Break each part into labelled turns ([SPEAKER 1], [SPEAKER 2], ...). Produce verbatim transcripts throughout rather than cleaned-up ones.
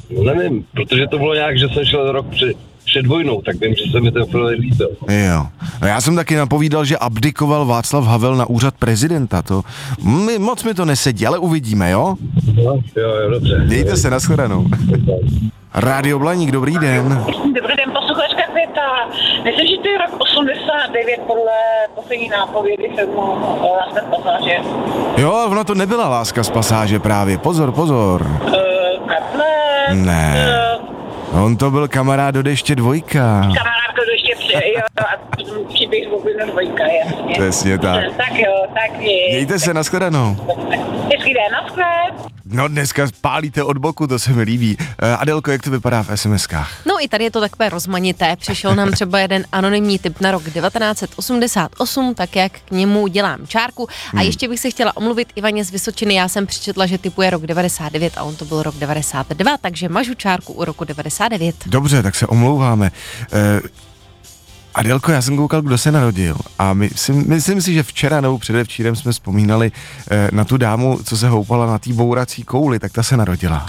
[SPEAKER 1] No nevím, protože to bylo nějak, že jsem šel rok před, před vojnou, tak vím, že se mi ten film líbil.
[SPEAKER 2] Jo. No já jsem taky napovídal, že abdikoval Václav Havel na úřad prezidenta, to mi, moc mi to nesedí, ale uvidíme, jo?
[SPEAKER 1] No, jo, jo, dobře.
[SPEAKER 2] Mějte se, nashledanou. Rádio Blaník, dobrý den.
[SPEAKER 3] Dobrý den, posluchačka Květa. Myslím, že to je rok osmdesát devět podle poslední nápovědy filmu Láska z pasáže.
[SPEAKER 2] Jo, ono to nebyla Láska z pasáže právě, pozor, pozor.
[SPEAKER 3] Uh, Kaple.
[SPEAKER 2] Ne,
[SPEAKER 3] Uh,
[SPEAKER 2] on to byl Kamarád do deště dvojka.
[SPEAKER 3] kamarádko, to ještě při, jo, a příběh z Bobina dvojka, jasně.
[SPEAKER 2] Přesně tak.
[SPEAKER 3] Tak jo, tak je.
[SPEAKER 2] Mějte se, nashledanou.
[SPEAKER 3] Hezký den, naschle.
[SPEAKER 2] No dneska pálíte od boku, to se mi líbí. Uh, Adelko, jak to vypadá v es em eskách?
[SPEAKER 4] No i tady je to takové rozmanité. Přišel nám třeba jeden anonymní tip na rok devatenáct set osmdesát osm, tak jak k němu dělám čárku. A
[SPEAKER 2] Hmm.
[SPEAKER 4] ještě bych se chtěla omluvit Ivaně z Vysočiny. Já jsem přečetla, že typuje rok devadesát devět a on to byl rok devadesát dva, takže mažu čárku u roku devadesát devět.
[SPEAKER 2] Dobře, tak se omlouváme. Uh, Adelko, já jsem koukal, kdo se narodil a my si, myslím si, že včera nebo předevčírem jsme vzpomínali eh, na tu dámu, co se houpala na té bourací kouli, tak ta se narodila.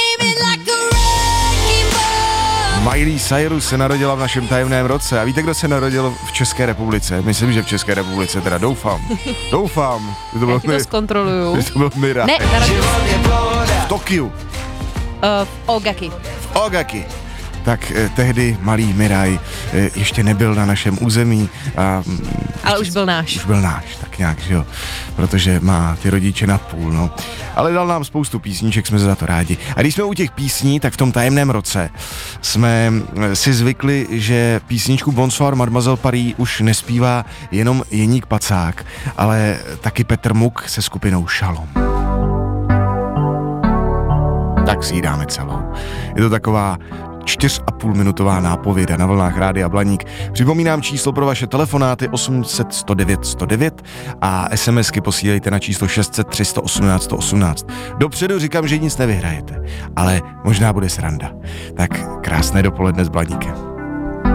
[SPEAKER 2] Miley Cyrus se narodila v našem tajemném roce. A víte, kdo se narodil v České republice? Myslím, že v České republice, teda doufám. Doufám. Že to byl
[SPEAKER 4] Jak to zkontroluju?
[SPEAKER 2] Že to byl Mira.
[SPEAKER 4] Ne, narodil
[SPEAKER 2] V Tokiu.
[SPEAKER 4] uh, v Ogaki.
[SPEAKER 2] V Ogaki. Tak eh, tehdy malý Miraj eh, ještě nebyl na našem území. A, mm,
[SPEAKER 4] Ale
[SPEAKER 2] ještě,
[SPEAKER 4] už byl náš.
[SPEAKER 2] Už byl náš, tak nějak, že jo. Protože má ty rodiče na půl, no. Ale dal nám spoustu písniček, jsme za to rádi. A když jsme u těch písní, tak v tom tajemném roce jsme eh, si zvykli, že písničku Bonsoir Mademoiselle Paris už nespívá jenom Jeník Pacák, ale taky Petr Muk se skupinou Šalom. Tak si ji dáme celou. Je to taková čtyř a půl minutová nápověda na vlnách Rádia Blaník. Připomínám číslo pro vaše telefonáty osm set sto devět sto devět a SMSky posílejte na číslo šest set tři sto osmnáct sto osmnáct. Dopředu říkám, že nic nevyhrajete, ale možná bude sranda. Tak krásné dopoledne s Blaníkem.